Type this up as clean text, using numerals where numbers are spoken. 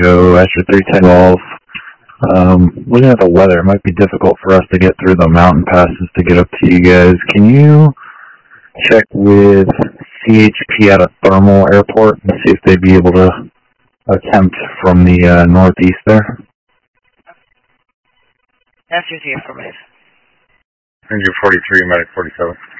Chicago, Astro 310 looking at the weather, it might be difficult for us to get through the mountain passes to get up to you guys. Can you check with CHP at a thermal airport and see if they'd be able to attempt from the northeast there? That's just the information. Ranger 43, Medic 47.